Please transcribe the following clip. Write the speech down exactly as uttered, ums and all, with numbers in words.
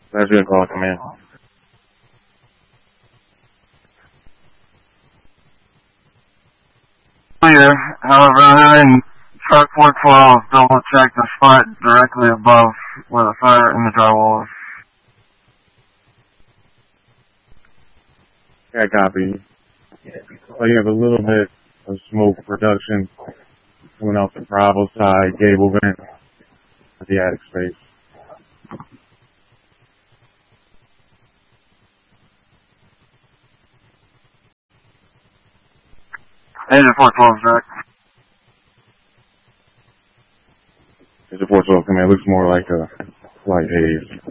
That's good call, command. Clear. However, having truck workflow double check the spot directly above where the fire in the drywall is. Yeah, copy. So you have a little bit of smoke production coming off the Bravo side gable vent at the attic space. Agent four twelve, Jack. Agent four twelve, command. Looks more like a light haze.